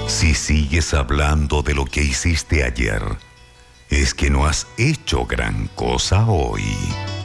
Si sigues hablando de lo que hiciste ayer, es que no has hecho gran cosa hoy.